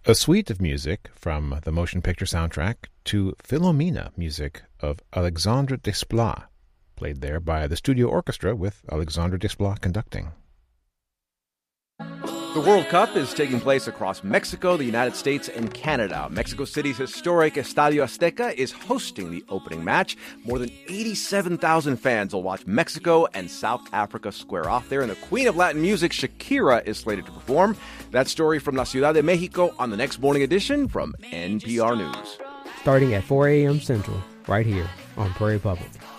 A suite of music from the motion picture soundtrack to Philomena, music of Alexandre Desplat, played there by the studio orchestra with Alexandre Desplat conducting. The World Cup is taking place across Mexico, the United States, and Canada. Mexico City's historic Estadio Azteca is hosting the opening match. More than 87,000 fans will watch Mexico and South Africa square off there, and the queen of Latin music, Shakira, is slated to perform. That story from La Ciudad de Mexico on the next morning edition from NPR News. Starting at 4 a.m. Central, right here on Prairie Public.